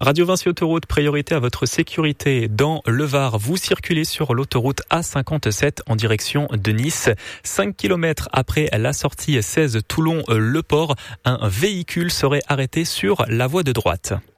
Radio Vinci Autoroute, priorité à votre sécurité. Dans le Var, vous circulez sur l'autoroute A57 en direction de Nice. 5 km après la sortie 16 Toulon-Le Port, un véhicule serait arrêté sur la voie de droite.